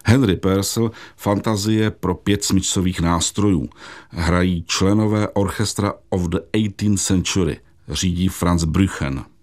Henry Purcell fantazie pro 5 smyčcových nástrojů. Hrají členové Orchestra of the 18th Century. Řídí Franz Brüchen.